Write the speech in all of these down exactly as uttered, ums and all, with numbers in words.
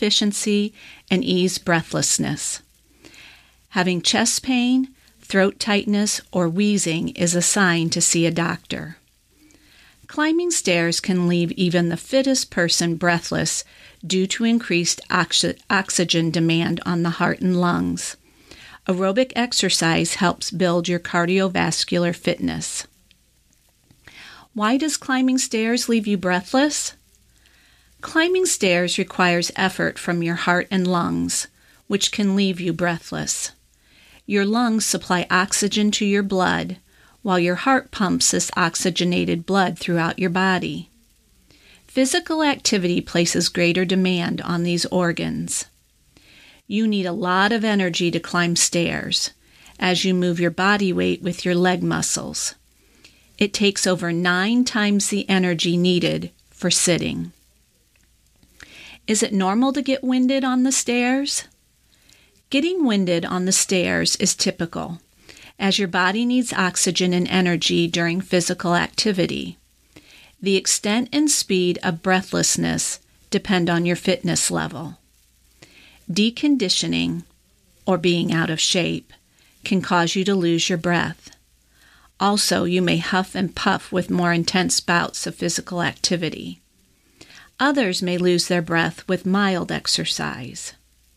efficiency and ease breathlessness. Having chest pain, throat tightness, or wheezing is a sign to see a doctor. Climbing stairs can leave even the fittest person breathless due to increased oxy- oxygen demand on the heart and lungs. Aerobic exercise helps build your cardiovascular fitness. Why does climbing stairs leave you breathless? Climbing stairs requires effort from your heart and lungs, which can leave you breathless. Your lungs supply oxygen to your blood, while your heart pumps this oxygenated blood throughout your body. Physical activity places greater demand on these organs. You need a lot of energy to climb stairs, as you move your body weight with your leg muscles. It takes over nine times the energy needed for sitting. Is it normal to get winded on the stairs? Getting winded on the stairs is typical, as your body needs oxygen and energy during physical activity. The extent and speed of breathlessness depend on your fitness level. Deconditioning, or being out of shape, can cause you to lose your breath. Also, you may huff and puff with more intense bouts of physical activity. Others may lose their breath with mild exercise.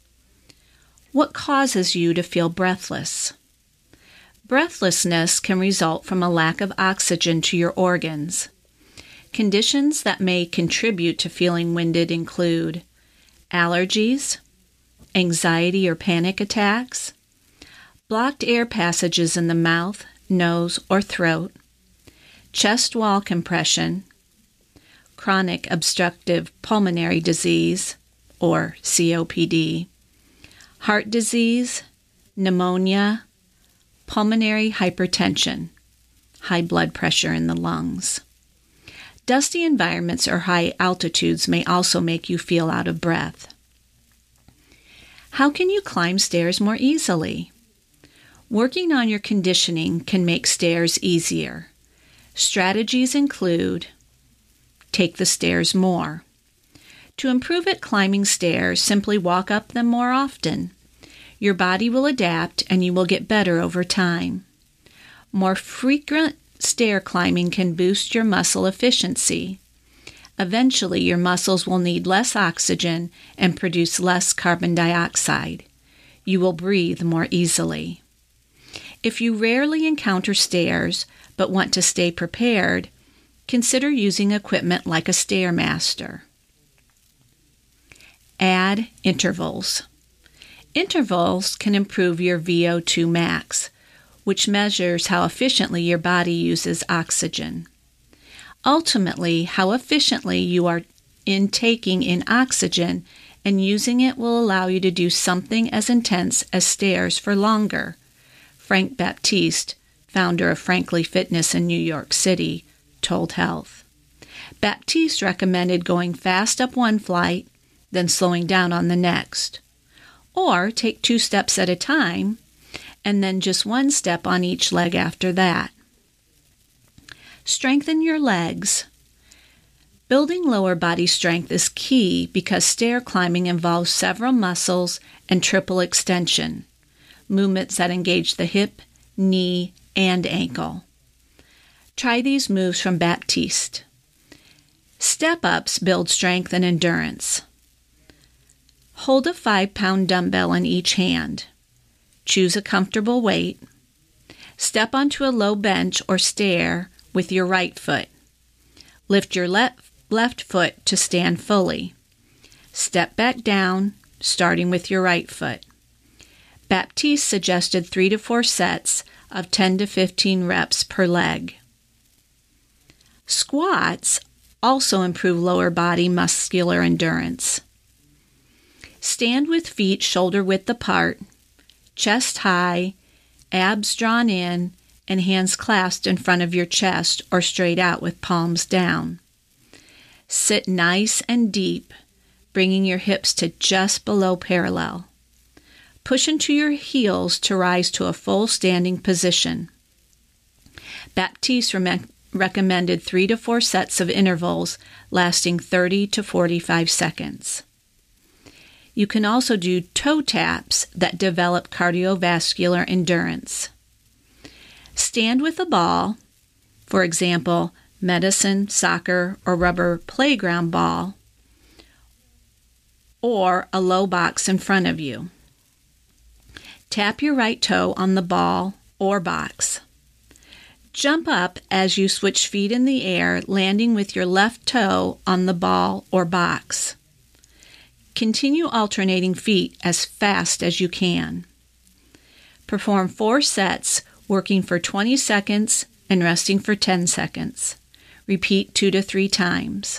What causes you to feel breathless? Breathlessness can result from a lack of oxygen to your organs. Conditions that may contribute to feeling winded include allergies, anxiety or panic attacks, blocked air passages in the mouth, nose, or throat, chest wall compression, chronic obstructive pulmonary disease, or C O P D, heart disease, pneumonia, pulmonary hypertension, high blood pressure in the lungs. Dusty environments or high altitudes may also make you feel out of breath. How can you climb stairs more easily? Working on your conditioning can make stairs easier. Strategies include: take the stairs more. To improve at climbing stairs, simply walk up them more often. Your body will adapt and you will get better over time. More frequent stair climbing can boost your muscle efficiency. Eventually, your muscles will need less oxygen and produce less carbon dioxide. You will breathe more easily. If you rarely encounter stairs but want to stay prepared, consider using equipment like a Stairmaster. Add intervals. Intervals can improve your V O two max, which measures how efficiently your body uses oxygen. Ultimately, how efficiently you are intaking in oxygen and using it will allow you to do something as intense as stairs for longer. Frank Baptiste, founder of Frankly Fitness in New York City, told Health. Baptiste recommended going fast up one flight, then slowing down on the next. Or take two steps at a time, and then just one step on each leg after that. Strengthen your legs. Building lower body strength is key because stair climbing involves several muscles and triple extension, movements that engage the hip, knee, and ankle. Try these moves from Baptiste. Step-ups build strength and endurance. Hold a five-pound dumbbell in each hand. Choose a comfortable weight. Step onto a low bench or stair with your right foot. Lift your left, left foot to stand fully. Step back down, starting with your right foot. Baptiste suggested three to four sets of ten to fifteen reps per leg. Squats also improve lower body muscular endurance. Stand with feet shoulder width apart, chest high, abs drawn in, and hands clasped in front of your chest or straight out with palms down. Sit nice and deep, bringing your hips to just below parallel. Push into your heels to rise to a full standing position. Baptiste re- recommended three to four sets of intervals lasting thirty to forty-five seconds. You can also do toe taps that develop cardiovascular endurance. Stand with a ball, for example, medicine, soccer, or rubber playground ball, or a low box in front of you. Tap your right toe on the ball or box. Jump up as you switch feet in the air, landing with your left toe on the ball or box. Continue alternating feet as fast as you can. Perform four sets, working for twenty seconds and resting for ten seconds. Repeat two to three times.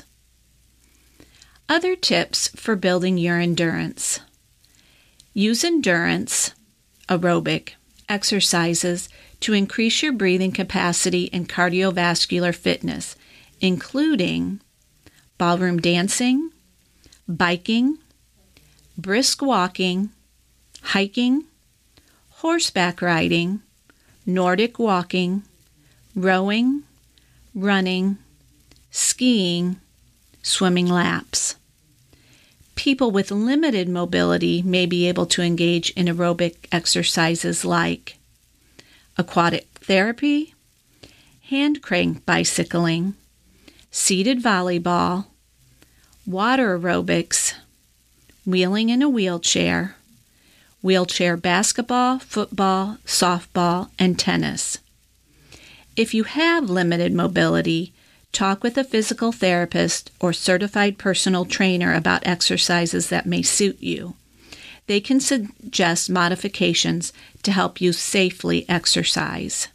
Other tips for building your endurance. Use endurance, aerobic, exercises to increase your breathing capacity and cardiovascular fitness, including ballroom dancing, biking, brisk walking, hiking, horseback riding, Nordic walking, rowing, running, skiing, swimming laps. People with limited mobility may be able to engage in aerobic exercises like aquatic therapy, hand crank bicycling, seated volleyball, water aerobics, wheeling in a wheelchair, wheelchair basketball, football, softball, and tennis. If you have limited mobility, talk with a physical therapist or certified personal trainer about exercises that may suit you. They can suggest modifications to help you safely exercise.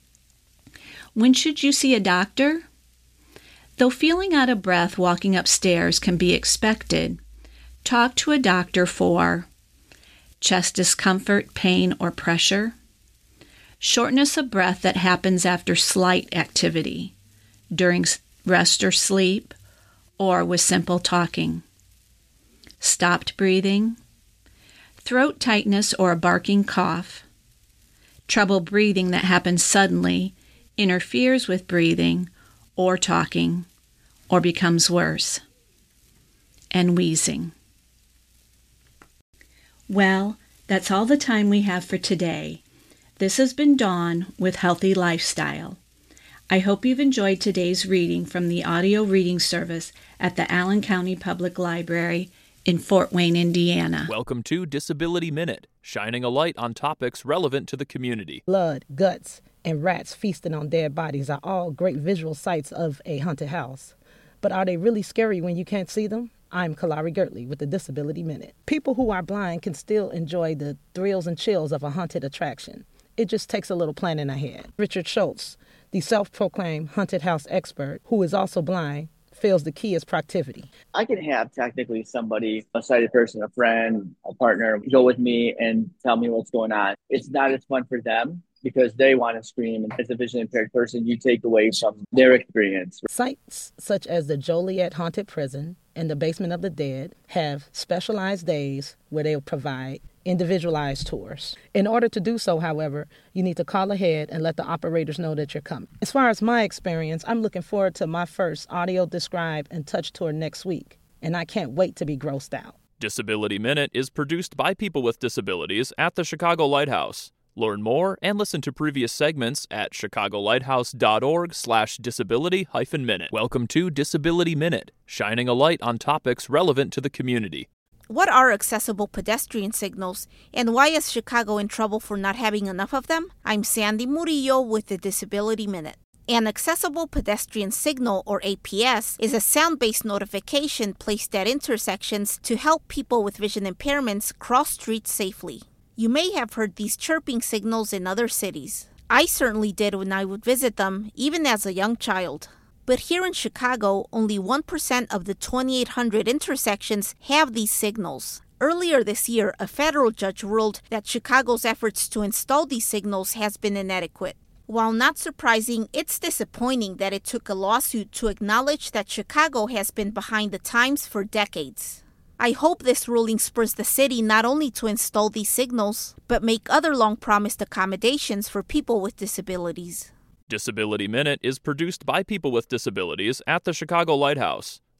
When should you see a doctor? Though feeling out of breath walking upstairs can be expected, talk to a doctor for chest discomfort, pain, or pressure, shortness of breath that happens after slight activity, during rest or sleep, or with simple talking, stopped breathing, throat tightness or a barking cough, trouble breathing that happens suddenly, interferes with breathing or talking, or becomes worse, and wheezing. Well, that's all the time we have for today. This has been Dawn with Healthy Lifestyle. I hope you've enjoyed today's reading from the audio reading service at the Allen County Public Library in Fort Wayne, Indiana. Welcome to Disability Minute, shining a light on topics relevant to the community. Blood, guts, and rats feasting on dead bodies are all great visual sights of a haunted house. But are they really scary when you can't see them? I'm Kalari Gertley with the Disability Minute. People who are blind can still enjoy the thrills and chills of a haunted attraction. It just takes a little planning ahead. Richard Schultz, the self-proclaimed haunted house expert, who is also blind, feels the key is proactivity. I can have technically somebody, a sighted person, a friend, a partner, go with me and tell me what's going on. It's not as fun for them because they want to scream. And as a vision impaired person, you take away from their experience. Sites such as the Joliet Haunted Prison and the Basement of the Dead have specialized days where they'll provide individualized tours. In order to do so, however, you need to call ahead and let the operators know that you're coming. As far as my experience, I'm looking forward to my first audio describe and touch tour next week, and I can't wait to be grossed out. Disability Minute is produced by people with disabilities at the Chicago Lighthouse. Learn more and listen to previous segments at chicagolighthouse.org slash disability hyphen minute. Welcome to Disability Minute, shining a light on topics relevant to the community. What are accessible pedestrian signals, and why is Chicago in trouble for not having enough of them? I'm Sandy Murillo with the Disability Minute. An accessible pedestrian signal, or A P S, is a sound-based notification placed at intersections to help people with vision impairments cross streets safely. You may have heard these chirping signals in other cities. I certainly did when I would visit them, even as a young child. But here in Chicago, only one percent of the twenty-eight hundred intersections have these signals. Earlier this year, a federal judge ruled that Chicago's efforts to install these signals has been inadequate. While not surprising, it's disappointing that it took a lawsuit to acknowledge that Chicago has been behind the times for decades. I hope this ruling spurs the city not only to install these signals, but make other long-promised accommodations for people with disabilities. Disability Minute is produced by people with disabilities at the Chicago Lighthouse.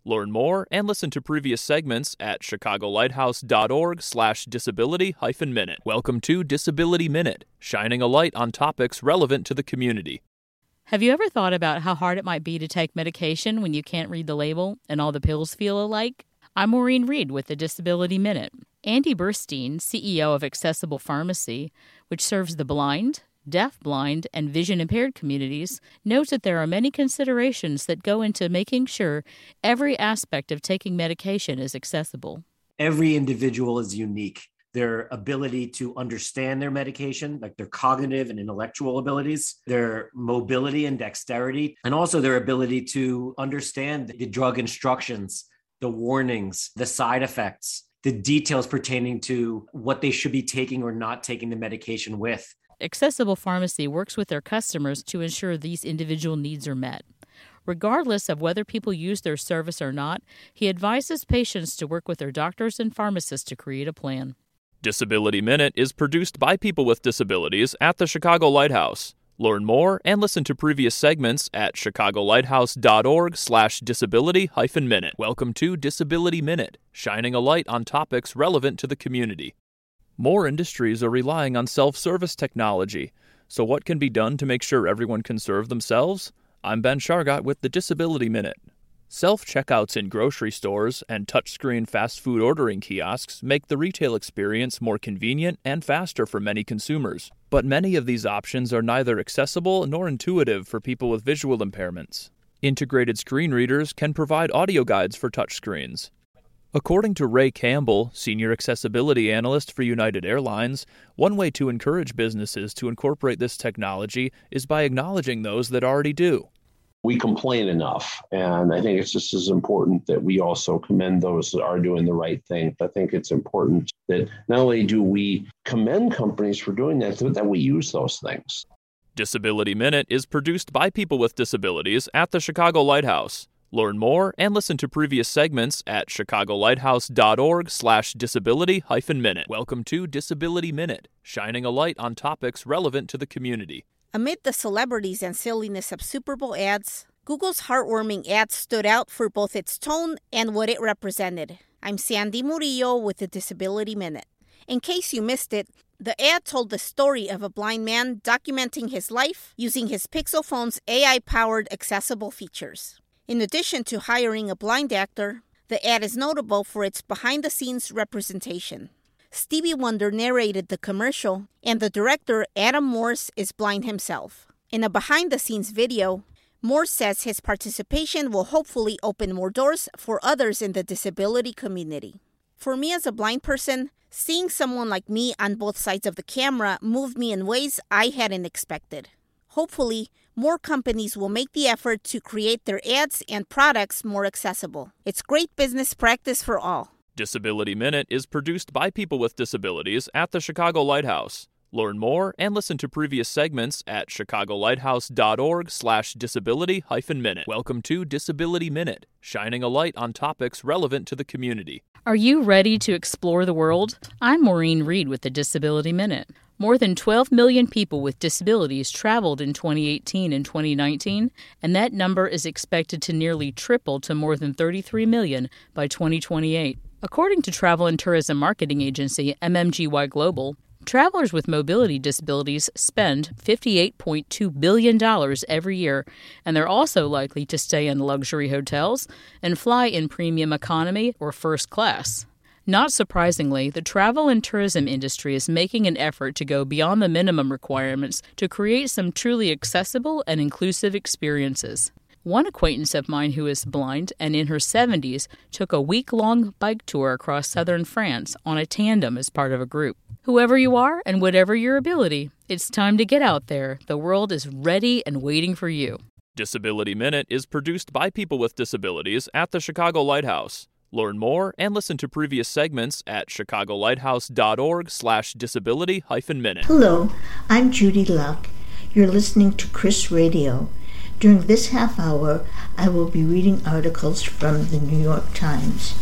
Learn more and listen to previous segments at chicagolighthouse.org slash disability hyphen minute. Welcome to Disability Minute, shining a light on topics relevant to the community. Have you ever thought about how hard it might be to take medication when you can't read the label and all the pills feel alike? I'm Maureen Reed with the Disability Minute. Andy Burstein, C E O of Accessible Pharmacy, which serves the blind, deaf-blind, and vision-impaired communities, notes that there are many considerations that go into making sure every aspect of taking medication is accessible. Every individual is unique. Their ability to understand their medication, like their cognitive and intellectual abilities, their mobility and dexterity, and also their ability to understand the drug instructions, the warnings, the side effects, the details pertaining to what they should be taking or not taking the medication with. Accessible Pharmacy works with their customers to ensure these individual needs are met. Regardless of whether people use their service or not, he advises patients to work with their doctors and pharmacists to create a plan. Disability Minute is produced by people with disabilities at the Chicago Lighthouse. Learn more and listen to previous segments at chicagolighthouse.org slash disability hyphen minute. Welcome to Disability Minute, shining a light on topics relevant to the community. More industries are relying on self-service technology. So what can be done to make sure everyone can serve themselves? I'm Ben Shargott with the Disability Minute. Self-checkouts in grocery stores and touchscreen fast food ordering kiosks make the retail experience more convenient and faster for many consumers. But many of these options are neither accessible nor intuitive for people with visual impairments. Integrated screen readers can provide audio guides for touchscreens. According to Ray Campbell, Senior Accessibility Analyst for United Airlines, one way to encourage businesses to incorporate this technology is by acknowledging those that already do. We complain enough, and I think it's just as important that we also commend those that are doing the right thing. I think it's important that not only do we commend companies for doing that, but that we use those things. Disability Minute is produced by people with disabilities at the Chicago Lighthouse. Learn more and listen to previous segments at chicagolighthouse.org slash disability hyphen minute. Welcome to Disability Minute, shining a light on topics relevant to the community. Amid the celebrities and silliness of Super Bowl ads, Google's heartwarming ad stood out for both its tone and what it represented. I'm Sandy Murillo with the Disability Minute. In case you missed it, the ad told the story of a blind man documenting his life using his Pixel phone's A I-powered accessible features. In addition to hiring a blind actor, the ad is notable for its behind-the-scenes representation. Stevie Wonder narrated the commercial, and the director, Adam Morse, is blind himself. In a behind-the-scenes video, Morse says his participation will hopefully open more doors for others in the disability community. For me as a blind person, seeing someone like me on both sides of the camera moved me in ways I hadn't expected. Hopefully, more companies will make the effort to create their ads and products more accessible. It's great business practice for all. Disability Minute is produced by people with disabilities at the Chicago Lighthouse. Learn more and listen to previous segments at chicagolighthouse.org slash disability hyphen minute. Welcome to Disability Minute, shining a light on topics relevant to the community. Are you ready to explore the world? I'm Maureen Reed with the Disability Minute. More than twelve million people with disabilities traveled in twenty eighteen and twenty nineteen, and that number is expected to nearly triple to more than thirty-three million by twenty twenty-eight. According to travel and tourism marketing agency M M G Y Global, travelers with mobility disabilities spend fifty-eight point two billion dollars every year, and they're also likely to stay in luxury hotels and fly in premium economy or first class. Not surprisingly, the travel and tourism industry is making an effort to go beyond the minimum requirements to create some truly accessible and inclusive experiences. One acquaintance of mine who is blind and in her seventies took a week-long bike tour across southern France on a tandem as part of a group. Whoever you are and whatever your ability, it's time to get out there. The world is ready and waiting for you. Disability Minute is produced by people with disabilities at the Chicago Lighthouse. Learn more and listen to previous segments at chicagolighthouse.org slash disability hyphen minute. Hello, I'm Judy Luck. You're listening to Chris Radio. During this half hour, I will be reading articles from the New York Times.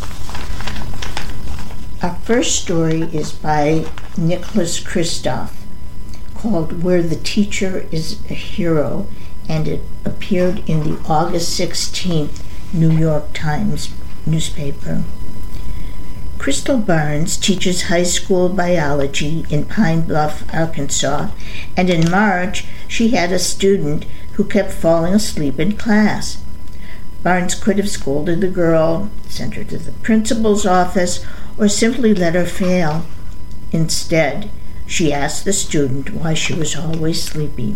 Our first story is by Nicholas Kristof, called Where the Teacher is a Hero, and it appeared in the August sixteenth New York Times newspaper. Crystal Barnes teaches high school biology in Pine Bluff, Arkansas, and in March she had a student who kept falling asleep in class. Barnes could have scolded the girl, sent her to the principal's office, or simply let her fail. Instead, she asked the student why she was always sleepy.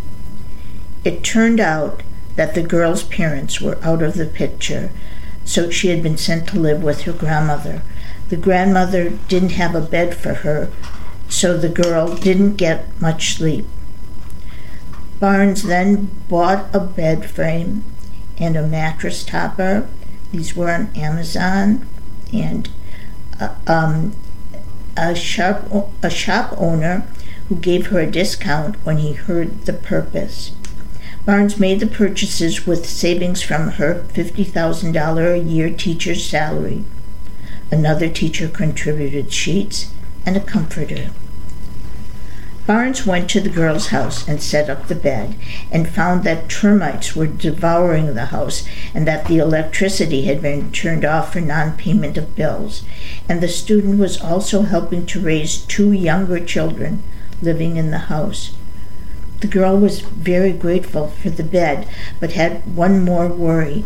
It turned out that the girl's parents were out of the picture, so she had been sent to live with her grandmother. The grandmother didn't have a bed for her, so the girl didn't get much sleep. Barnes then bought a bed frame and a mattress topper. These were on Amazon, and uh, um, a shop, a shop owner who gave her a discount when he heard the purpose. Barnes made the purchases with savings from her fifty thousand dollars a year teacher's salary. Another teacher contributed sheets and a comforter. Barnes went to the girl's house and set up the bed and found that termites were devouring the house and that the electricity had been turned off for non-payment of bills. And the student was also helping to raise two younger children living in the house. The girl was very grateful for the bed, but had one more worry.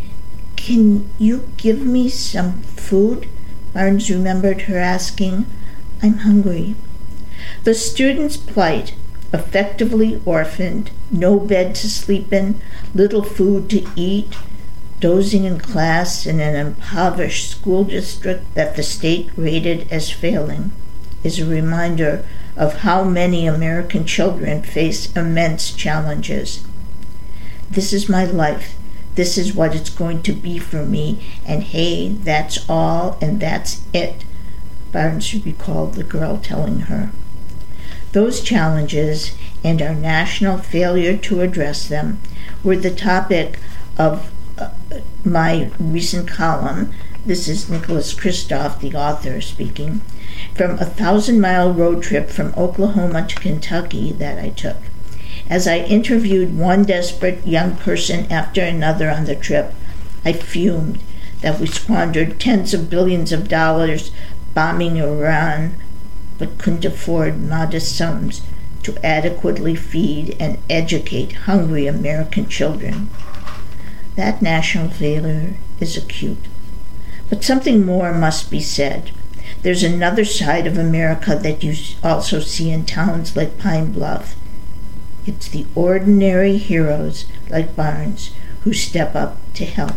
"Can you give me some food?" Barnes remembered her asking. "I'm hungry." The student's plight, effectively orphaned, no bed to sleep in, little food to eat, dozing in class in an impoverished school district that the state rated as failing, is a reminder of how many American children face immense challenges. This is my life. This is what it's going to be for me, and hey, that's all, and that's it, Barnes recalled the girl telling her. Those challenges, and our national failure to address them, were the topic of uh, my recent column. This is Nicholas Kristof, the author, speaking, from a thousand-mile road trip from Oklahoma to Kentucky that I took. As I interviewed one desperate young person after another on the trip, I fumed that we squandered tens of billions of dollars bombing Iran, but couldn't afford modest sums to adequately feed and educate hungry American children. That national failure is acute. But something more must be said. There's another side of America that you also see in towns like Pine Bluff. It's the ordinary heroes like Barnes who step up to help.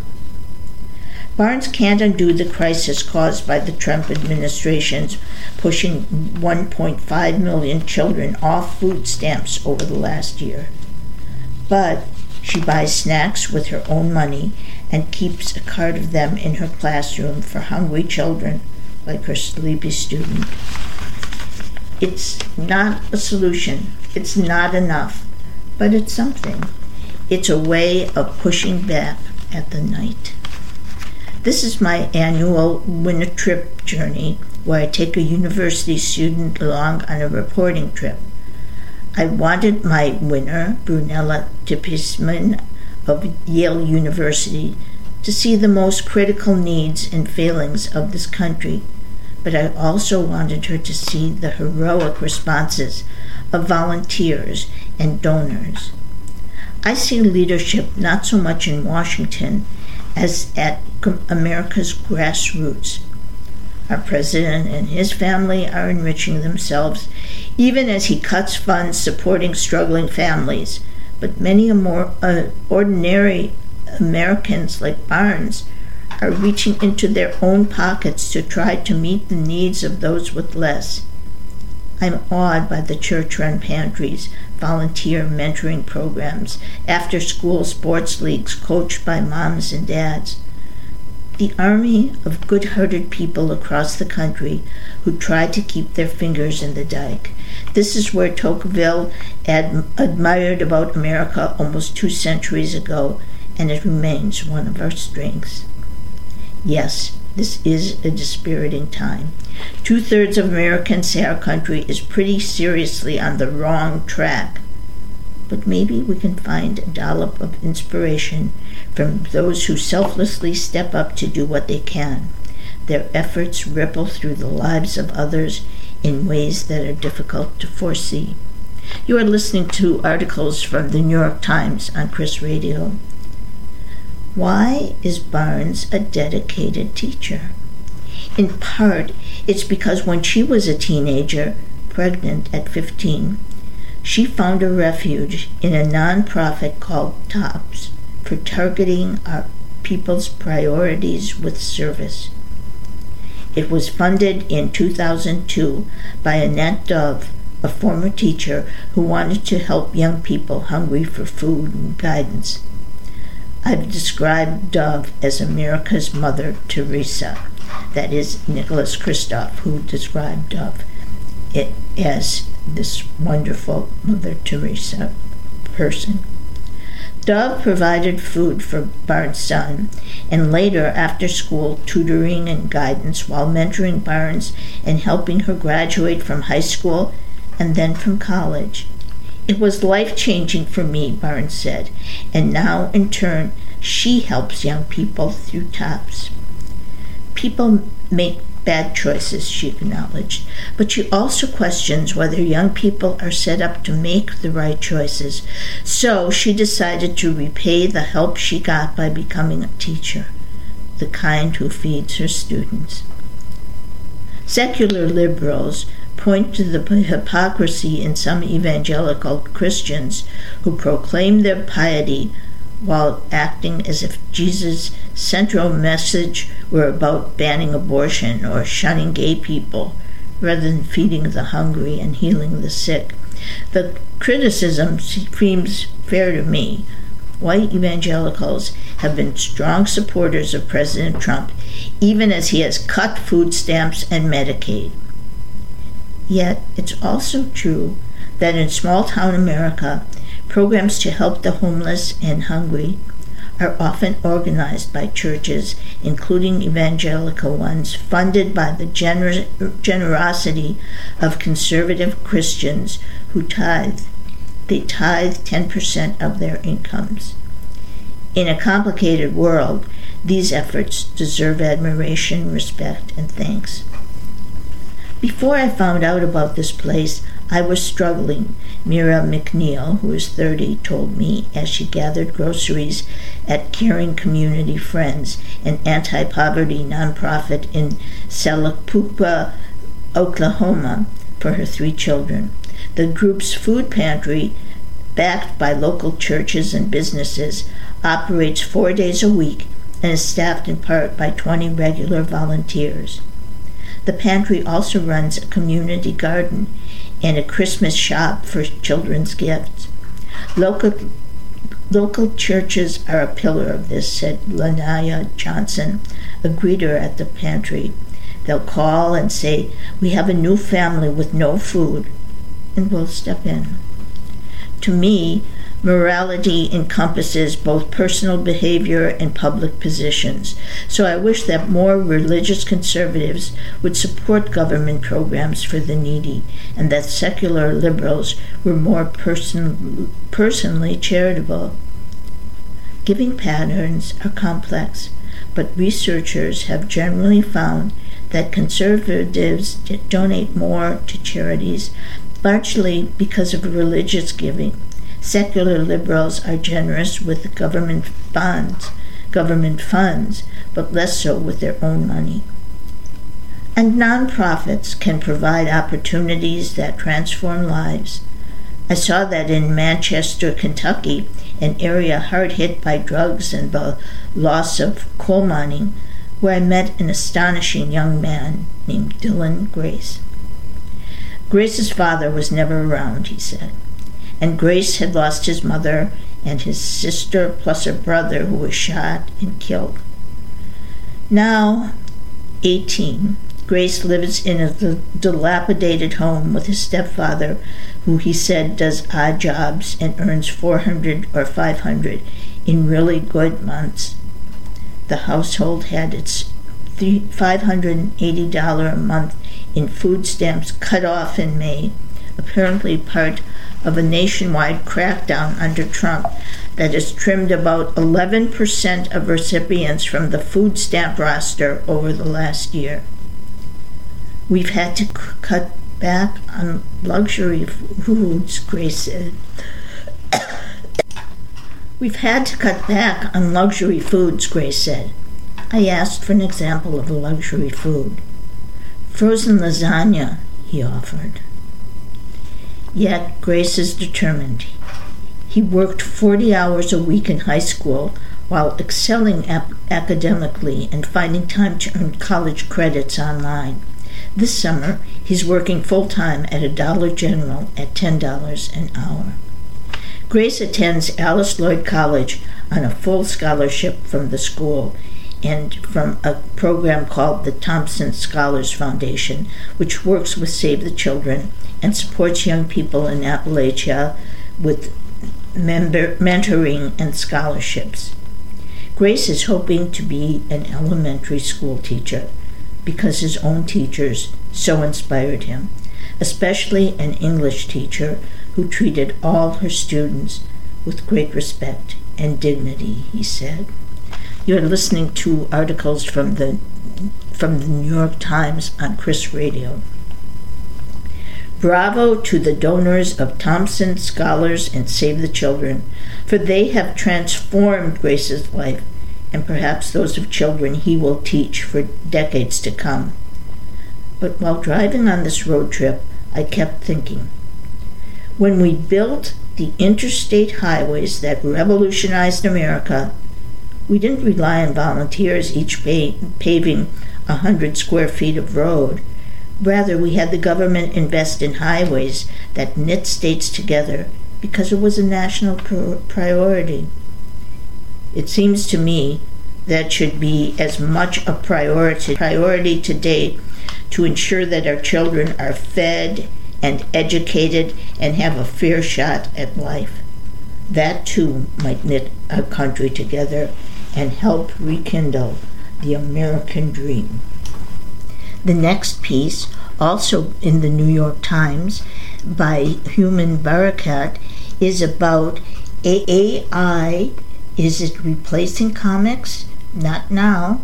Barnes can't undo the crisis caused by the Trump administration's pushing one point five million children off food stamps over the last year. But she buys snacks with her own money and keeps a cart of them in her classroom for hungry children like her sleepy student. It's not a solution. It's not enough, but it's something. It's a way of pushing back at the night. This is my annual winter trip journey, where I take a university student along on a reporting trip. I wanted my winner, Brunella Tippisman of Yale University, to see the most critical needs and failings of this country, but I also wanted her to see the heroic responses of volunteers and donors. I see leadership not so much in Washington as at America's grassroots. Our president and his family are enriching themselves, even as he cuts funds supporting struggling families. But many more uh, ordinary Americans like Barnes are reaching into their own pockets to try to meet the needs of those with less. I'm awed by the church-run pantries, volunteer mentoring programs, after-school sports leagues coached by moms and dads. The army of good-hearted people across the country who try to keep their fingers in the dike. This is where Tocqueville ad- admired about America almost two centuries ago, and it remains one of our strengths. Yes, this is a dispiriting time. Two-thirds of Americans say our country is pretty seriously on the wrong track. But maybe we can find a dollop of inspiration from those who selflessly step up to do what they can. Their efforts ripple through the lives of others in ways that are difficult to foresee. You are listening to articles from the New York Times on Chris Radio. Why is Barnes a dedicated teacher? In part, it's because when she was a teenager, pregnant at fifteen, she found a refuge in a nonprofit called TOPS for targeting our people's priorities with service. It was funded in two thousand two by Annette Dove, a former teacher who wanted to help young people hungry for food and guidance. I've described Dove as America's Mother Teresa. That is Nicholas Kristof, who described Dove it as this wonderful Mother Teresa person. Dove provided food for Barnes' son, and later after-school tutoring and guidance while mentoring Barnes and helping her graduate from high school and then from college. It was life-changing for me, Barnes said, and now, in turn, she helps young people through TOPS. People make bad choices, she acknowledged, but she also questions whether young people are set up to make the right choices. So she decided to repay the help she got by becoming a teacher, the kind who feeds her students. Secular liberals point to the hypocrisy in some evangelical Christians who proclaim their piety while acting as if Jesus' central message were about banning abortion or shunning gay people, rather than feeding the hungry and healing the sick. The criticism seems fair to me. White evangelicals have been strong supporters of President Trump, even as he has cut food stamps and Medicaid. Yet it's also true that in small-town America, programs to help the homeless and hungry are often organized by churches, including evangelical ones, funded by the gener- generosity of conservative Christians who tithe. They tithe ten percent of their incomes. In a complicated world, these efforts deserve admiration, respect, and thanks. Before I found out about this place, I was struggling, Mira McNeil, who is thirty, told me as she gathered groceries at Caring Community Friends, an anti-poverty nonprofit in Salakpukpa, Oklahoma, for her three children. The group's food pantry, backed by local churches and businesses, operates four days a week and is staffed in part by twenty regular volunteers. The pantry also runs a community garden and a Christmas shop for children's gifts. Local, local churches are a pillar of this, said Lanaya Johnson, a greeter at the pantry. They'll call and say, "We have a new family with no food," and we'll step in. To me, morality encompasses both personal behavior and public positions, so I wish that more religious conservatives would support government programs for the needy, and that secular liberals were more person, personally charitable. Giving patterns are complex, but researchers have generally found that conservatives donate more to charities, largely because of religious giving. Secular liberals are generous with government bonds, government funds, but less so with their own money. And nonprofits can provide opportunities that transform lives. I saw that in Manchester, Kentucky, an area hard hit by drugs and the loss of coal mining, where I met an astonishing young man named Dylan Grace. Grace's father was never around, he said, and Grace had lost his mother and his sister plus her brother who was shot and killed. Now, eighteen, Grace lives in a dilapidated home with his stepfather, who he said does odd jobs and earns four hundred or five hundred in really good months. The household had its five hundred eighty dollars a month in food stamps cut off in May, apparently part of a nationwide crackdown under Trump that has trimmed about eleven percent of recipients from the food stamp roster over the last year. We've had to c- cut back on luxury foods, Grace said. We've had to cut back on luxury foods, Grace said. I asked for an example of a luxury food. Frozen lasagna, he offered. Yet Grace is determined. He worked forty hours a week in high school while excelling ap- academically and finding time to earn college credits online. This summer, he's working full-time at a Dollar General at ten dollars an hour. Grace attends Alice Lloyd College on a full scholarship from the school and from a program called the Thompson Scholars Foundation, which works with Save the Children and supports young people in Appalachia with member, mentoring and scholarships. Grace is hoping to be an elementary school teacher because his own teachers so inspired him, especially an English teacher who treated all her students with great respect and dignity, he said. You're listening to articles from the from the New York Times on Chris Radio. Bravo to the donors of Thompson Scholars and Save the Children, for they have transformed Grace's life and perhaps those of children he will teach for decades to come. But while driving on this road trip, I kept thinking, when we built the interstate highways that revolutionized America, we didn't rely on volunteers each paving a hundred square feet of road. Rather, we had the government invest in highways that knit states together because it was a national priority. It seems to me that should be as much a priority, priority today to ensure that our children are fed and educated and have a fair shot at life. That too might knit our country together and help rekindle the American dream. The next piece, also in the New York Times, by Human Barakat, is about A I. Is it replacing comics? Not now.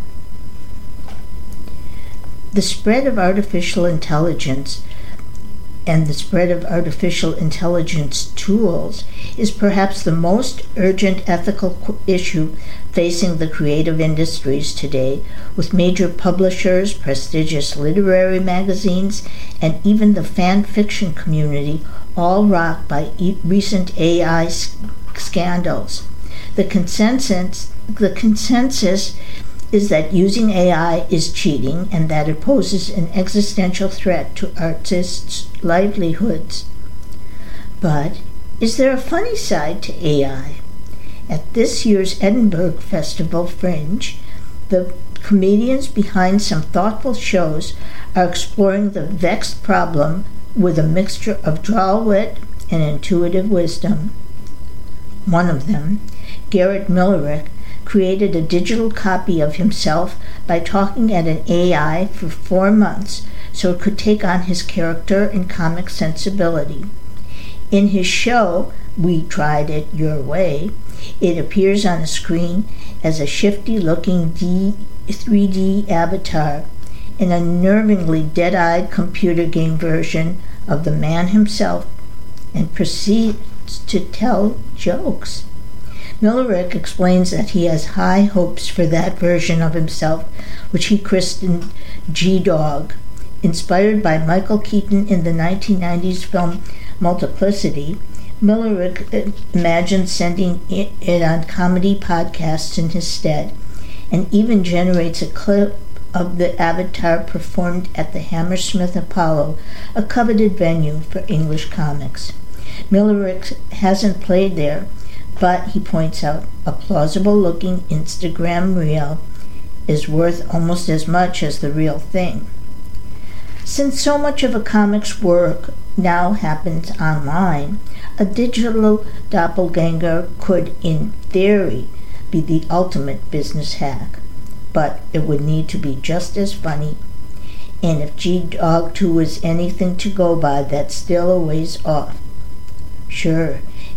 The spread of artificial intelligence and the spread of artificial intelligence tools is perhaps the most urgent ethical issue facing the creative industries today, with major publishers, prestigious literary magazines, and even the fan fiction community all rocked by e- recent A I s- scandals. The consensus, the consensus is that using A I is cheating and that it poses an existential threat to artists' livelihoods. But is there a funny side to A I? At this year's Edinburgh Festival Fringe, the comedians behind some thoughtful shows are exploring the vexed problem with a mixture of droll wit and intuitive wisdom. One of them, Garrett Millerick, created a digital copy of himself by talking at an A I for four months so it could take on his character and comic sensibility. In his show, We Tried It Your Way, it appears on a screen as a shifty-looking D- three D avatar, an unnervingly dead-eyed computer game version of the man himself, and proceeds to tell jokes. Millerick explains that he has high hopes for that version of himself, which he christened G-Dog. Inspired by Michael Keaton in the nineteen nineties film Multiplicity, Millerick imagined sending it on comedy podcasts in his stead, and even generates a clip of the avatar performed at the Hammersmith Apollo, a coveted venue for English comics. Millerick hasn't played there, but he points out a plausible-looking Instagram reel is worth almost as much as the real thing. Since so much of a comic's work now happens online, a digital doppelganger could, in theory, be the ultimate business hack, but it would need to be just as funny. And if G-Dog two is anything to go by, that's still a ways off. Sure,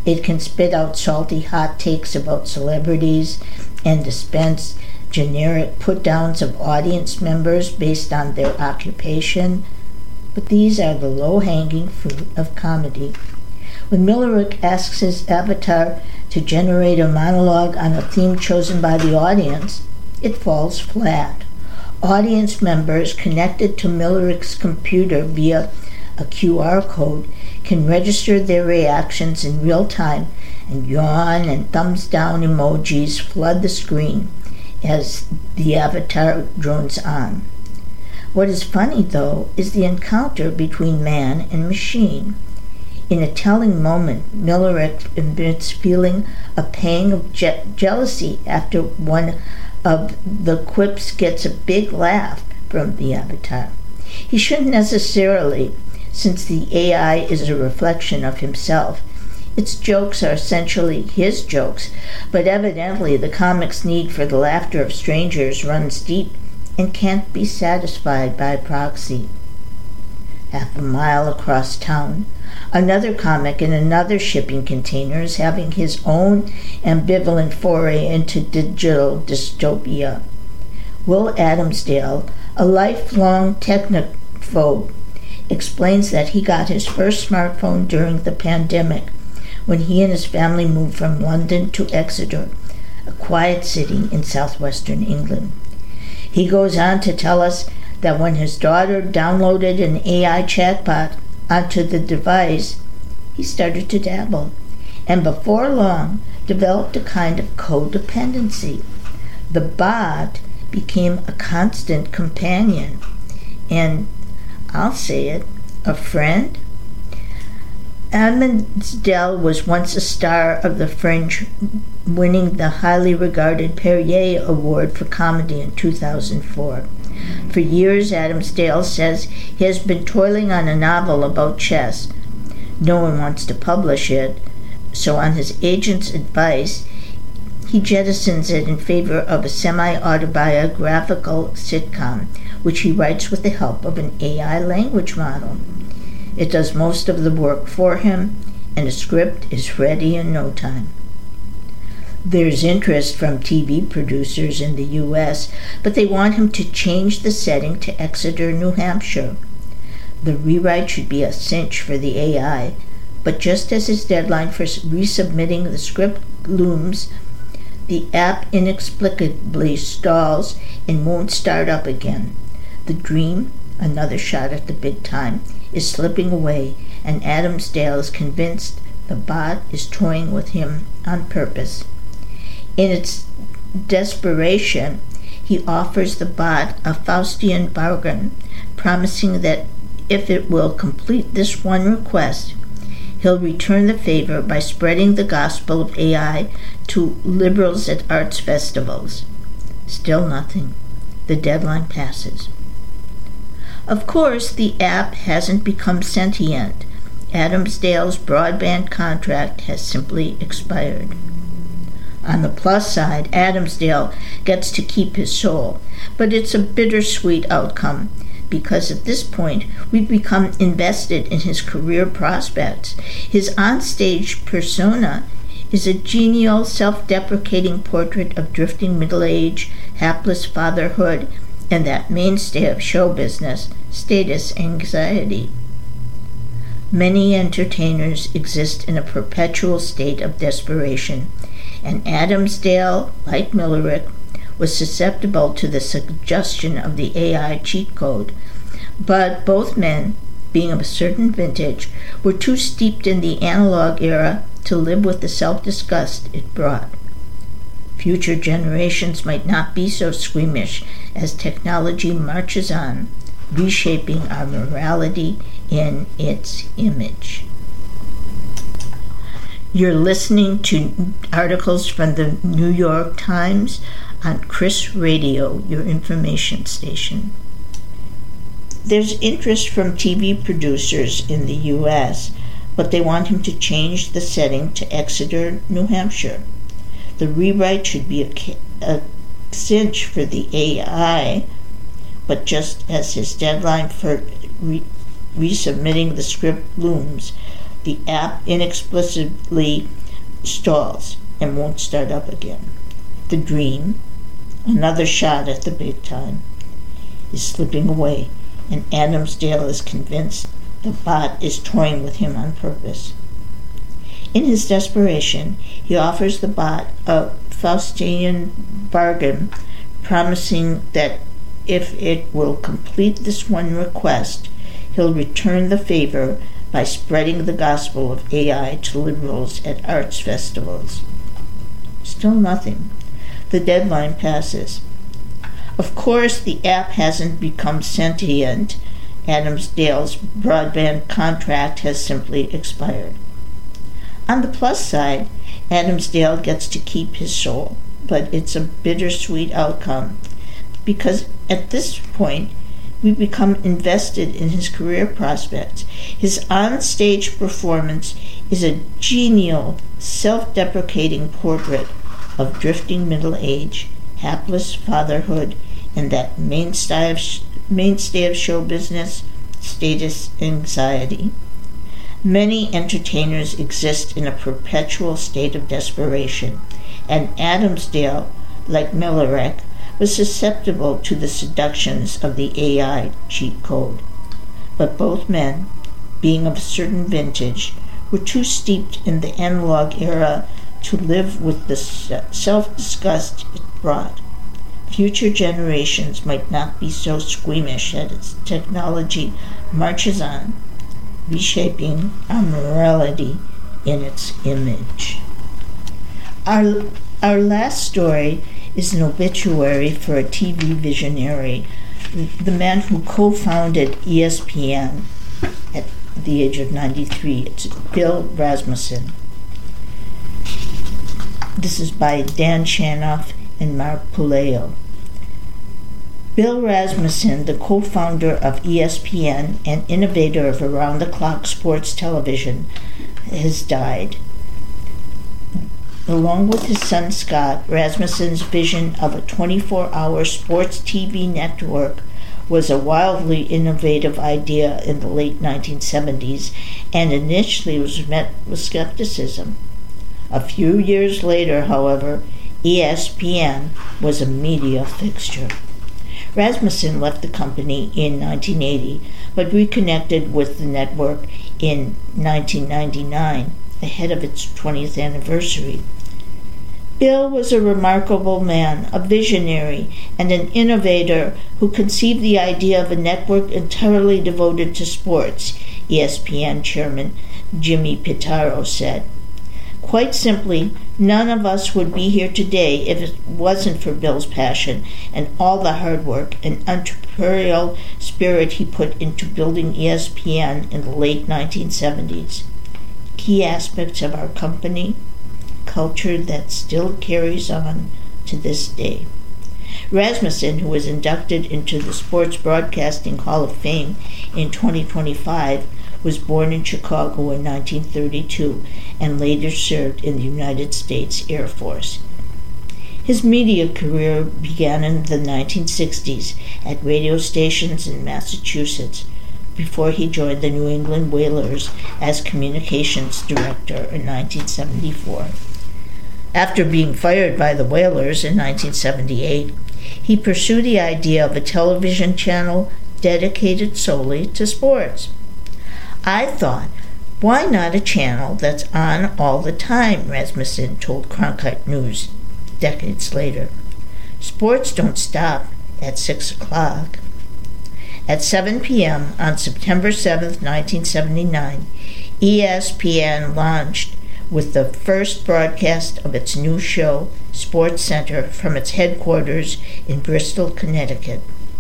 It can spit out salty hot takes about celebrities and dispense generic put-downs of audience members based on their occupation. But these are the low-hanging fruit of comedy. When Millerick asks his avatar to generate a monologue on a theme chosen by the audience, it falls flat. Audience members connected to Millerick's computer via a Q R code can register their reactions in real time, and yawn and thumbs down emojis flood the screen as the avatar drones on. What is funny, though, is the encounter between man and machine. In a telling moment, Millerick admits feeling a pang of je- jealousy after one of the quips gets a big laugh from the avatar. He shouldn't necessarily, since the A I is a reflection of himself. Its jokes are essentially his jokes, but evidently the comic's need for the laughter of strangers runs deep and can't be satisfied by proxy. Half a mile across town, another comic in another shipping container is having his own ambivalent foray into digital dystopia. Will Adamsdale, a lifelong technophobe, explains that he got his first smartphone during the pandemic when he and his family moved from London to Exeter, a quiet city in southwestern England. He goes on to tell us that when his daughter downloaded an A I chatbot onto the device, he started to dabble, and before long developed a kind of codependency. The bot became a constant companion, and I'll say it, a friend. Adamsdale was once a star of the Fringe, winning the highly regarded Perrier Award for Comedy in two thousand four. For years, Adamsdale says he has been toiling on a novel about chess. No one wants to publish it, so on his agent's advice, he jettisons it in favor of a semi-autobiographical sitcom, which he writes with the help of an A I language model. It does most of the work for him, and a script is ready in no time. There's interest from T V producers in the U S, but they want him to change the setting to Exeter, New Hampshire. The rewrite should be a cinch for the A I, but just as his deadline for resubmitting the script looms, the app inexplicably stalls and won't start up again. The dream, another shot at the big time, is slipping away, and Adamsdale is convinced the bot is toying with him on purpose. In its desperation, he offers the bot a Faustian bargain, promising that if it will complete this one request, he'll return the favor by spreading the gospel of A I to liberals at arts festivals. Still nothing. The deadline passes. Of course, the app hasn't become sentient. Adamsdale's broadband contract has simply expired. On the plus side, Adamsdale gets to keep his soul, but it's a bittersweet outcome, because at this point we've become invested in his career prospects. His onstage persona is a genial, self-deprecating portrait of drifting middle age, hapless fatherhood, and that mainstay of show business, status anxiety. Many entertainers exist in a perpetual state of desperation, and Adamsdale, like Millerick, was susceptible to the suggestion of the A I cheat code. But both men, being of a certain vintage, were too steeped in the analog era to live with the self-disgust it brought. Future generations might not be so squeamish as technology marches on, reshaping our morality in its image. You're listening to articles from the New York Times on Chris Radio, your information station. There's interest from T V producers in the U S, but they want him to change the setting to Exeter, New Hampshire. The rewrite should be a, a cinch for the A I, but just as his deadline for re- resubmitting the script looms, the app inexplicably stalls and won't start up again. The dream, another shot at the big time, is slipping away, and Adamsdale is convinced the bot is toying with him on purpose. In his desperation, he offers the bot a Faustian bargain, promising that if it will complete this one request, he'll return the favor by spreading the gospel of A I to liberals at arts festivals. Still nothing. The deadline passes. Of course, the app hasn't become sentient. Adamsdale's broadband contract has simply expired. On the plus side, Adamsdale gets to keep his soul, but it's a bittersweet outcome, because at this point, we become invested in his career prospects. His on-stage performance is a genial, self-deprecating portrait of drifting middle age, hapless fatherhood, and that mainstay of, sh- mainstay of show business, status anxiety. Many entertainers exist in a perpetual state of desperation, and Adamsdale, like Millerick, was susceptible to the seductions of the A I cheat code. But both men, being of a certain vintage, were too steeped in the analog era to live with the self-disgust it brought. Future generations might not be so squeamish as technology marches on, reshaping our morality in its image. Our, our last story is an obituary for a T V visionary, the man who co-founded E S P N at the age of ninety-three. It's Bill Rasmussen. This is by Dan Chanoff and Mark Puleo. Bill Rasmussen, the co-founder of E S P N and innovator of around-the-clock sports television, has died. Along with his son Scott, Rasmussen's vision of a twenty-four hour sports T V network was a wildly innovative idea in the late nineteen seventies and initially was met with skepticism. A few years later, however, E S P N was a media fixture. Rasmussen left the company in nineteen eighty, but reconnected with the network in nineteen ninety-nine, ahead of its twentieth anniversary. Bill was a remarkable man, a visionary, and an innovator who conceived the idea of a network entirely devoted to sports, E S P N chairman Jimmy Pitaro said. Quite simply, none of us would be here today if it wasn't for Bill's passion and all the hard work and entrepreneurial spirit he put into building E S P N in the late nineteen seventies. Key aspects of our company, culture that still carries on to this day. Rasmussen, who was inducted into the Sports Broadcasting Hall of Fame in twenty twenty-five, was born in Chicago in nineteen thirty-two and later served in the United States Air Force. His media career began in the nineteen sixties at radio stations in Massachusetts before he joined the New England Whalers as communications director in nineteen seventy-four. After being fired by the Whalers in nineteen seventy-eight, he pursued the idea of a television channel dedicated solely to sports. I thought, why not a channel that's on all the time, Rasmussen told Cronkite News decades later. Sports don't stop at six o'clock. At seven p.m. on September seventh, nineteen seventy-nine, E S P N launched with the first broadcast of its new show, Sports Center, from its headquarters in Bristol, Connecticut.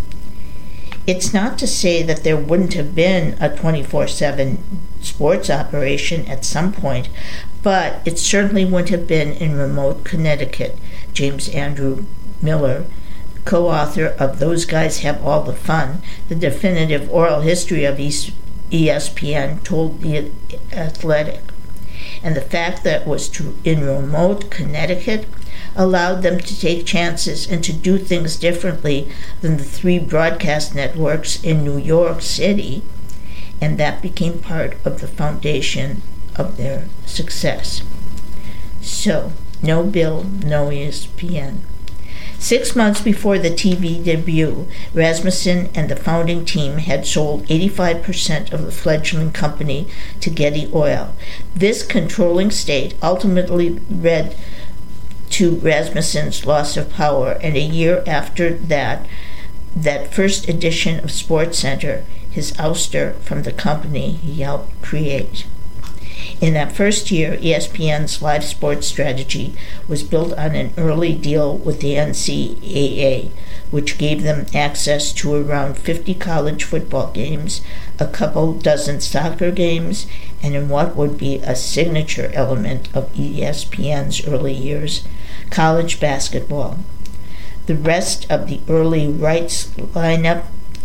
It's not to say that there wouldn't have been a twenty-four seven sports operation at some point, but it certainly wouldn't have been in remote Connecticut. James Andrew Miller, co-author of Those Guys Have All the Fun, the definitive oral history of E S P N, told The Athletic. And the fact that it was to, in remote Connecticut allowed them to take chances and to do things differently than the three broadcast networks in New York City, and that became part of the foundation of their success. So, no Bill, no E S P N. Six months before the T V debut, Rasmussen and the founding team had sold eighty-five percent of the fledgling company to Getty Oil. This controlling state ultimately led to Rasmussen's loss of power, and a year after that, that first edition of SportsCenter, his ouster from the company he helped create. In that first year, E S P N's live sports strategy was built on an early deal with the N C double A, which gave them access to around fifty college football games, a couple dozen soccer games, and in what would be a signature element of E S P N's early years, college basketball. The rest of the early rights lineup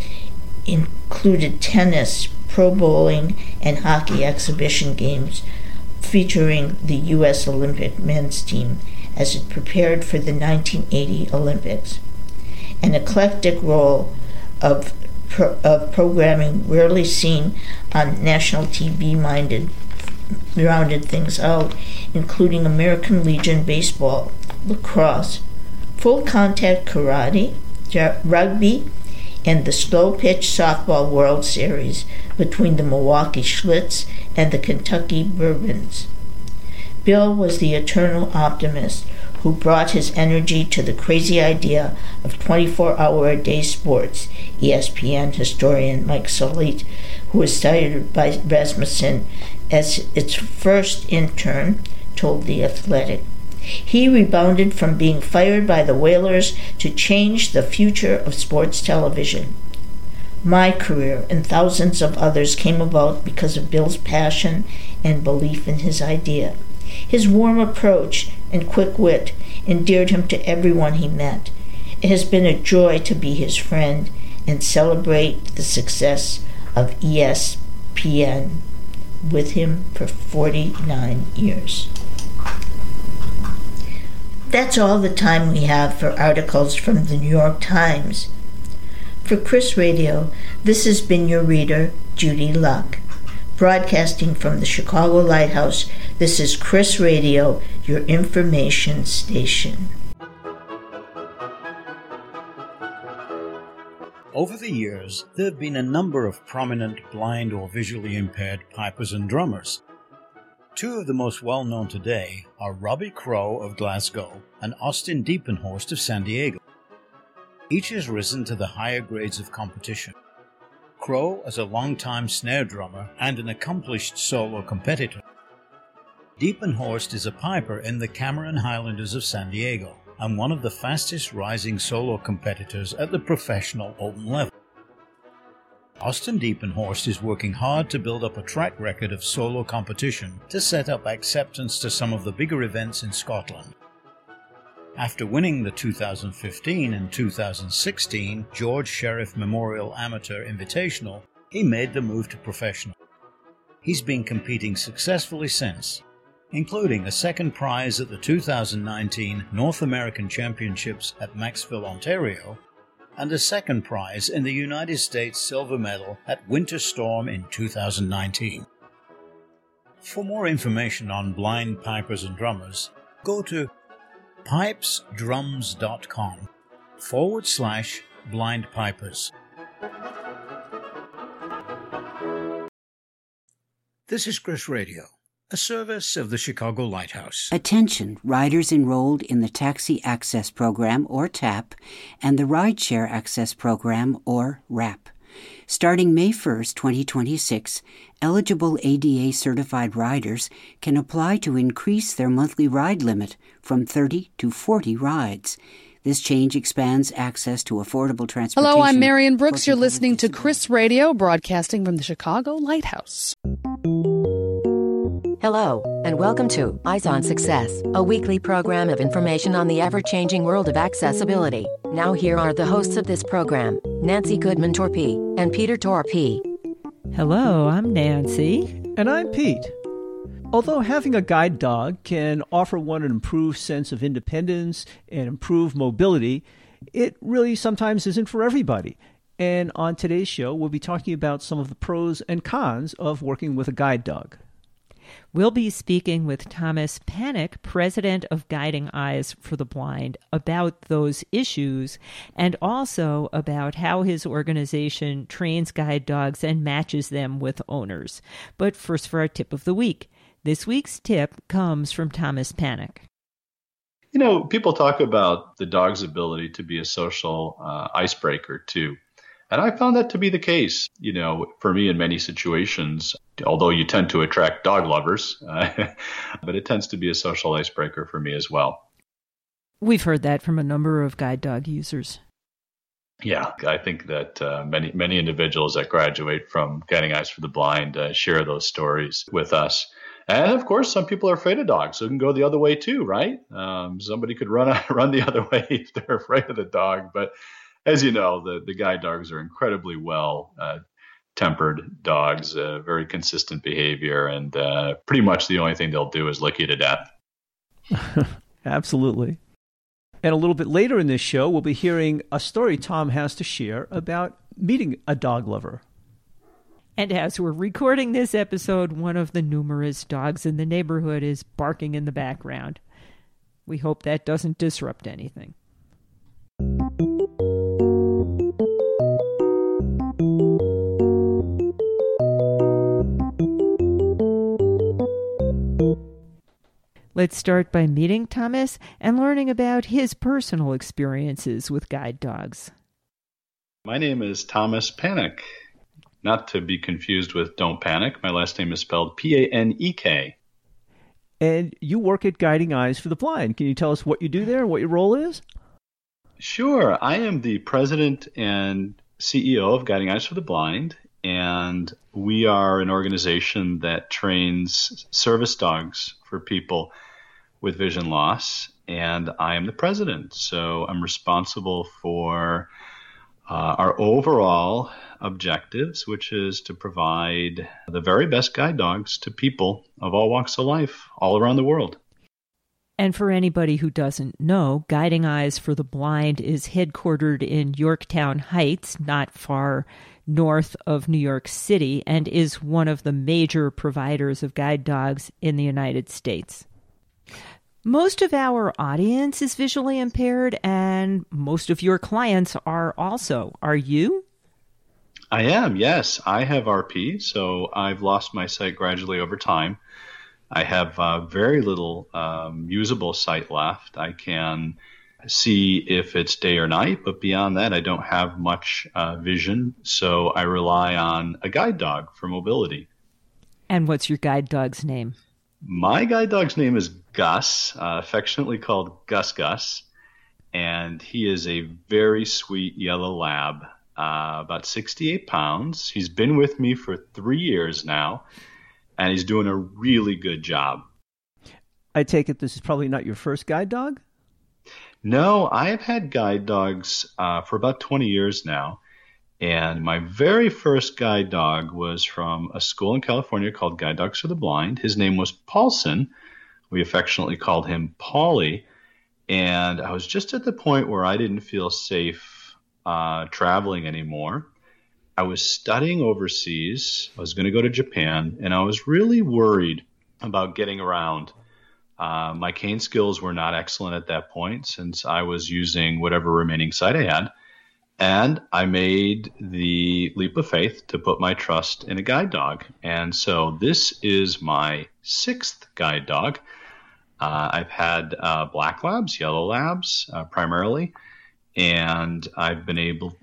included tennis, pro bowling, and hockey exhibition games featuring the U S Olympic men's team as it prepared for the nineteen eighty Olympics. An eclectic role of, pro- of programming rarely seen on national T V-minded rounded things out, including American Legion baseball, lacrosse, full-contact karate, rugby, and the slow-pitch softball World Series between the Milwaukee Schlitz and the Kentucky Bourbons. Bill was the eternal optimist who brought his energy to the crazy idea of twenty-four hour a day sports, E S P N historian Mike Solite, who was cited by Rasmussen as its first intern, told The Athletic. He rebounded from being fired by the Whalers to change the future of sports television. My career and thousands of others came about because of Bill's passion and belief in his idea. His warm approach and quick wit endeared him to everyone he met. It has been a joy to be his friend and celebrate the success of E S P N with him for forty-nine years. That's all the time we have for articles from the New York Times. For Chris Radio, this has been your reader, Judy Luck. Broadcasting from the Chicago Lighthouse, this is Chris Radio, your information station. Over the years, there have been a number of prominent blind or visually impaired pipers and drummers. Two of the most well-known today are Robbie Crow of Glasgow and Austin Diepenhorst of San Diego. Each has risen to the higher grades of competition. Crow as a long-time snare drummer and an accomplished solo competitor. Diepenhorst is a piper in the Cameron Highlanders of San Diego and one of the fastest rising solo competitors at the professional open level. Austin Diepenhorst is working hard to build up a track record of solo competition to set up acceptance to some of the bigger events in Scotland. After winning the two thousand fifteen and two thousand sixteen George Sheriff Memorial Amateur Invitational, he made the move to professional. He's been competing successfully since, including a second prize at the two thousand nineteen North American Championships at Maxville, Ontario, and a second prize in the United States Silver Medal at Winter Storm in two thousand nineteen. For more information on blind pipers and drummers, go to pipesdrums.com forward slash blind pipers. This is Chris Radio, a service of the Chicago Lighthouse. Attention, riders enrolled in the Taxi Access Program, or TAP, and the Rideshare Access Program, or RAP. Starting May first, twenty twenty-six, eligible A D A-certified riders can apply to increase their monthly ride limit from thirty to forty rides. This change expands access to affordable transportation. Hello, I'm Marion Brooks. You're listening to Chris Radio, broadcasting from the Chicago Lighthouse. Hello, and welcome to Eyes on Success, a weekly program of information on the ever-changing world of accessibility. Now here are the hosts of this program, Nancy Goodman-Torpey and Peter Torpey. Hello, I'm Nancy. And I'm Pete. Although having a guide dog can offer one an improved sense of independence and improved mobility, it really sometimes isn't for everybody. And on today's show, we'll be talking about some of the pros and cons of working with a guide dog. We'll be speaking with Thomas Panek, president of Guiding Eyes for the Blind, about those issues and also about how his organization trains guide dogs and matches them with owners. But first, for our tip of the week. This week's tip comes from Thomas Panek. You know, people talk about the dog's ability to be a social uh, icebreaker, too. And I found that to be the case, you know, for me in many situations, although you tend to attract dog lovers, uh, but it tends to be a social icebreaker for me as well. We've heard that from a number of guide dog users. Yeah, I think that uh, many many individuals that graduate from Guiding Eyes for the Blind uh, share those stories with us. And of course, some people are afraid of dogs, so it can go the other way too, right? Um, somebody could run run the other way if they're afraid of the dog. But as you know, the, the guide dogs are incredibly well uh, tempered dogs, uh, very consistent behavior, and uh, pretty much the only thing they'll do is lick you to death. Absolutely. And a little bit later in this show, we'll be hearing a story Tom has to share about meeting a dog lover. And as we're recording this episode, one of the numerous dogs in the neighborhood is barking in the background. We hope that doesn't disrupt anything. Let's start by meeting Thomas and learning about his personal experiences with guide dogs. My name is Thomas Panek. Not to be confused with Don't Panic. My last name is spelled P A N E K. And you work at Guiding Eyes for the Blind. Can you tell us what you do there, what your role is? Sure. I am the president and C E O of Guiding Eyes for the Blind, and we are an organization that trains service dogs for people with vision loss, and I am the president. So I'm responsible for uh, our overall objectives, which is to provide the very best guide dogs to people of all walks of life all around the world. And for anybody who doesn't know, Guiding Eyes for the Blind is headquartered in Yorktown Heights, not far north of New York City, and is one of the major providers of guide dogs in the United States. Most of our audience is visually impaired, and most of your clients are also. Are you? I am, yes. I have R P, so I've lost my sight gradually over time. I have uh, very little um, usable sight left. I can see if it's day or night, but beyond that, I don't have much uh, vision, so I rely on a guide dog for mobility. And what's your guide dog's name? My guide dog's name is Gus, uh, affectionately called Gus Gus, and he is a very sweet yellow lab, uh, about sixty-eight pounds. He's been with me for three years now, and he's doing a really good job. I take it this is probably not your first guide dog? No, I've had guide dogs uh, for about twenty years now. And my very first guide dog was from a school in California called Guide Dogs for the Blind. His name was Paulson. We affectionately called him Paulie. And I was just at the point where I didn't feel safe uh, traveling anymore. I was studying overseas. I was going to go to Japan, and I was really worried about getting around. Uh, my cane skills were not excellent at that point since I was using whatever remaining sight I had. And I made the leap of faith to put my trust in a guide dog. And so this is my sixth guide dog. Uh, I've had uh, black labs, yellow labs uh, primarily, and I've been able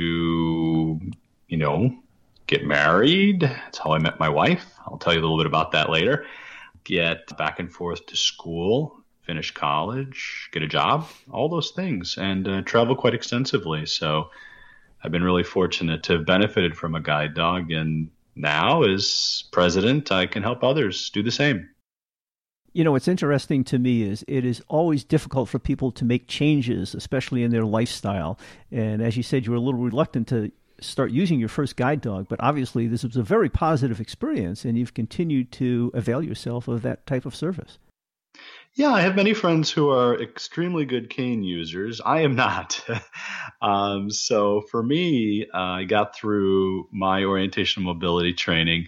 to, you know, get married. That's how I met my wife. I'll tell you a little bit about that later. Get back and forth to school, finish college, get a job, all those things, and uh, travel quite extensively. So I've been really fortunate to have benefited from a guide dog, and now as president, I can help others do the same. You know, what's interesting to me is it is always difficult for people to make changes, especially in their lifestyle. And as you said, you were a little reluctant to start using your first guide dog, but obviously this was a very positive experience, and you've continued to avail yourself of that type of service. Yeah, I have many friends who are extremely good cane users. I am not. um, so for me, uh, I got through my orientation mobility training.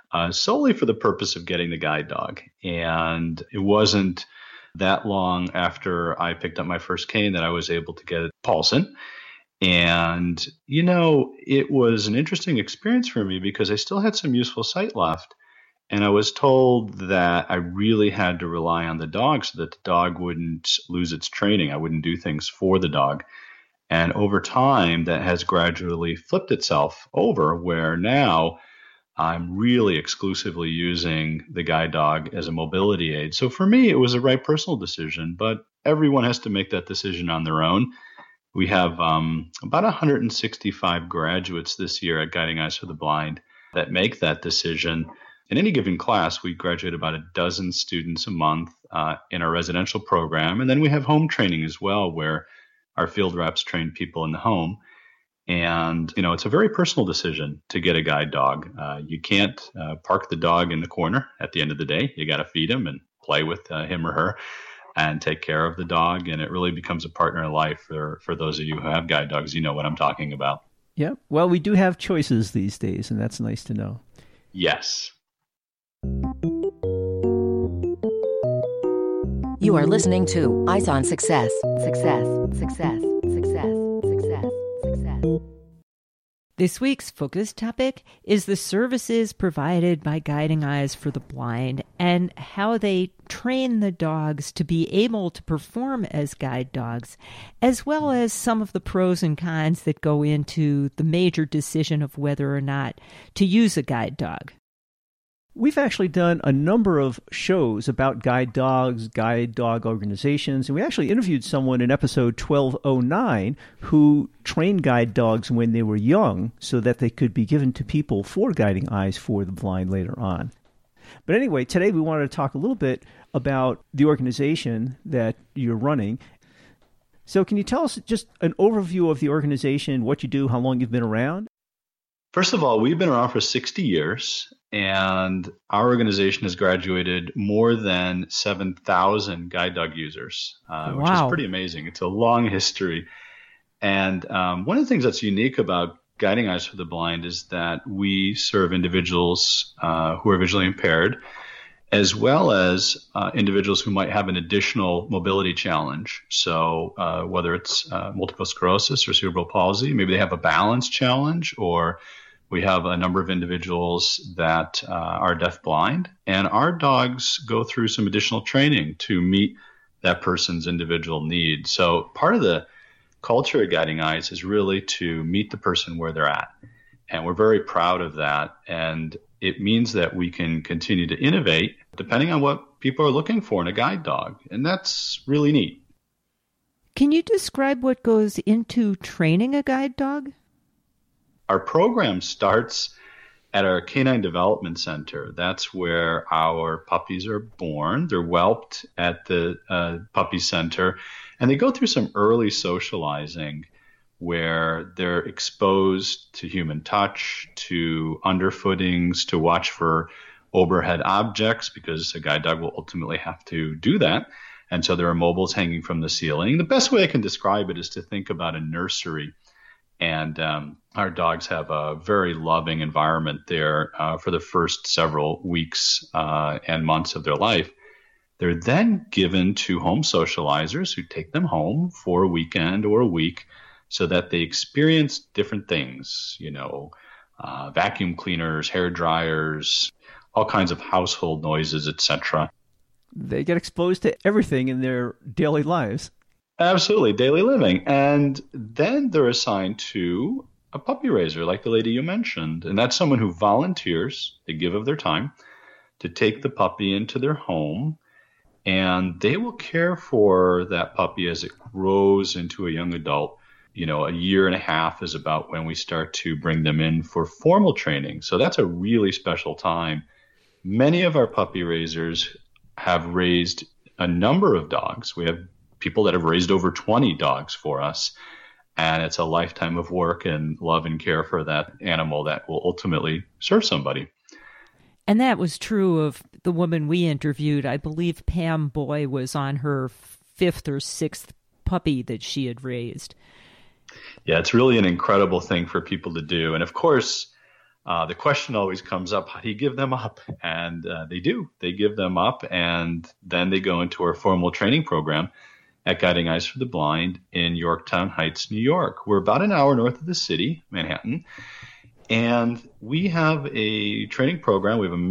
uh, solely for the purpose of getting the guide dog. And it wasn't that long after I picked up my first cane that I was able to get Paulson. And, you know, it was an interesting experience for me because I still had some useful sight left. And I was told that I really had to rely on the dog so that the dog wouldn't lose its training. I wouldn't do things for the dog. And over time, that has gradually flipped itself over, where now I'm really exclusively using the guide dog as a mobility aid. So for me, it was a right personal decision, but everyone has to make that decision on their own. We have um, about one hundred sixty-five graduates this year at Guiding Eyes for the Blind that make that decision. In any given class, we graduate about a dozen students a month uh, in our residential program. And then we have home training as well, where our field reps train people in the home. And, you know, it's a very personal decision to get a guide dog. Uh, you can't uh, park the dog in the corner at the end of the day. You got to feed him and play with uh, him or her and take care of the dog. And it really becomes a partner in life for, for those of you who have guide dogs. You know what I'm talking about. Yeah. Well, we do have choices these days, and that's nice to know. Yes. You are listening to Eyes on Success. Success, success, success, success, success. This week's focus topic is the services provided by Guiding Eyes for the Blind and how they train the dogs to be able to perform as guide dogs, as well as some of the pros and cons that go into the major decision of whether or not to use a guide dog. We've actually done a number of shows about guide dogs, guide dog organizations, and we actually interviewed someone in episode twelve oh nine who trained guide dogs when they were young so that they could be given to people for Guiding Eyes for the Blind later on. But anyway, today we wanted to talk a little bit about the organization that you're running. So can you tell us just an overview of the organization, what you do, how long you've been around? First of all, we've been around for sixty years, and our organization has graduated more than seven thousand guide dog users, uh, wow. which is pretty amazing. It's a long history. And um, one of the things that's unique about Guiding Eyes for the Blind is that we serve individuals uh, who are visually impaired, as well as uh, individuals who might have an additional mobility challenge. So uh, whether it's uh, multiple sclerosis or cerebral palsy, maybe they have a balance challenge, or we have a number of individuals that uh, are deafblind, and our dogs go through some additional training to meet that person's individual needs. So part of the culture of Guiding Eyes is really to meet the person where they're at. And we're very proud of that. And it means that we can continue to innovate depending on what people are looking for in a guide dog. And that's really neat. Can you describe what goes into training a guide dog? Our program starts at our Canine Development Center. That's where our puppies are born. They're whelped at the uh, puppy center, and they go through some early socializing where they're exposed to human touch, to underfootings, to watch for overhead objects, because a guide dog will ultimately have to do that. And so there are mobiles hanging from the ceiling. The best way I can describe it is to think about a nursery. And um, our dogs have a very loving environment there uh, for the first several weeks uh, and months of their life. They're then given to home socializers who take them home for a weekend or a week so that they experience different things, you know, uh, vacuum cleaners, hair dryers, all kinds of household noises, et cetera. They get exposed to everything in their daily lives. Absolutely, daily living. And then they're assigned to a puppy raiser, like the lady you mentioned. And that's someone who volunteers, they give of their time, to take the puppy into their home. And they will care for that puppy as it grows into a young adult. You know, a year and a half is about when we start to bring them in for formal training. So that's a really special time. Many of our puppy raisers have raised a number of dogs. We have people that have raised over twenty dogs for us. And it's a lifetime of work and love and care for that animal that will ultimately serve somebody. And that was true of the woman we interviewed. I believe Pam Boy was on her fifth or sixth puppy that she had raised. Yeah, it's really an incredible thing for people to do. And of course, uh, the question always comes up, how do you give them up? And uh, they do. They give them up, and then they go into our formal training program at Guiding Eyes for the Blind in Yorktown Heights, New York. We're about an hour north of the city, Manhattan, and we have a training program. We have a